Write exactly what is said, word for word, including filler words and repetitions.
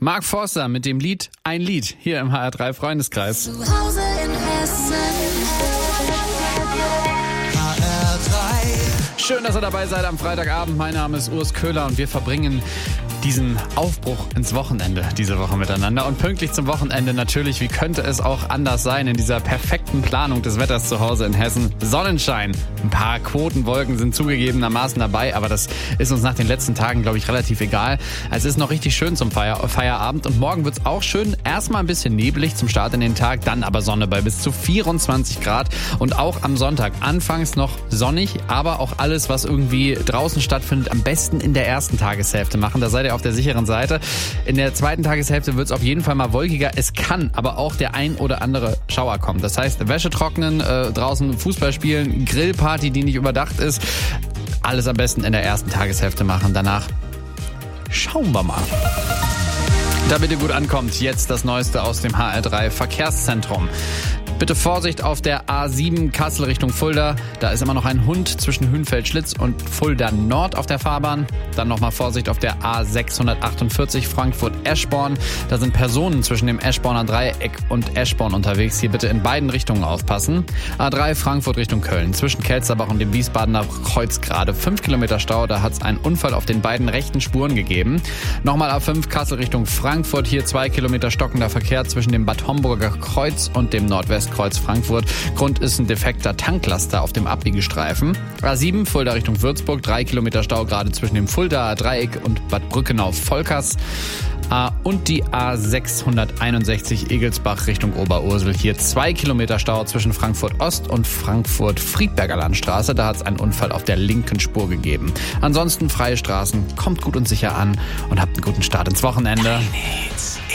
Mark Forster mit dem Lied Ein Lied hier im H R drei Freundeskreis. Zu Hause in Hessen. H R drei. Schön, dass ihr dabei seid am Freitagabend. Mein Name ist Urs Köhler und wir verbringen diesen Aufbruch ins Wochenende diese Woche miteinander. Und pünktlich zum Wochenende natürlich, wie könnte es auch anders sein in dieser perfekten Planung des Wetters zu Hause in Hessen? Sonnenschein. Ein paar Quotenwolken sind zugegebenermaßen dabei, aber das ist uns nach den letzten Tagen, glaube ich, relativ egal. Es ist noch richtig schön zum Feier- Feierabend und morgen wird es auch schön. Erstmal ein bisschen nebelig zum Start in den Tag, dann aber Sonne bei bis zu vierundzwanzig Grad und auch am Sonntag anfangs noch sonnig, aber auch alles, was irgendwie draußen stattfindet, am besten in der ersten Tageshälfte machen. Da seid ihr auf der sicheren Seite. In der zweiten Tageshälfte wird es auf jeden Fall mal wolkiger. Es kann aber auch der ein oder andere Schauer kommen. Das heißt, Wäsche trocknen, äh, draußen Fußball spielen, Grillparty, die nicht überdacht ist. Alles am besten in der ersten Tageshälfte machen. Danach schauen wir mal. Damit ihr gut ankommt, jetzt das Neueste aus dem H R drei Verkehrszentrum. Bitte Vorsicht auf der A sieben Kassel Richtung Fulda. Da ist immer noch ein Hund zwischen Hünfeld-Schlitz und Fulda Nord auf der Fahrbahn. Dann nochmal Vorsicht auf der A sechshundertachtundvierzig Frankfurt-Eschborn. Da sind Personen zwischen dem Eschborner Dreieck und Eschborn unterwegs. Hier bitte in beiden Richtungen aufpassen. A drei Frankfurt Richtung Köln. Zwischen Kelsterbach und dem Wiesbadener Kreuz gerade fünf Kilometer Stau. Da hat es einen Unfall auf den beiden rechten Spuren gegeben. Nochmal A fünf Kassel Richtung Frankfurt. Hier zwei Kilometer stockender Verkehr zwischen dem Bad Homburger Kreuz und dem Nordwest Kreuz Frankfurt. Grund ist ein defekter Tanklaster auf dem Abbiegestreifen. A sieben Fulda Richtung Würzburg, drei Kilometer Stau gerade zwischen dem Fuldaer Dreieck und Bad Brückenau-Volkers. Und die A sechshunderteinundsechzig Egelsbach Richtung Oberursel. Hier zwei Kilometer Stau zwischen Frankfurt Ost und Frankfurt Friedberger Landstraße. Da hat es einen Unfall auf der linken Spur gegeben. Ansonsten freie Straßen, kommt gut und sicher an und habt einen guten Start ins Wochenende.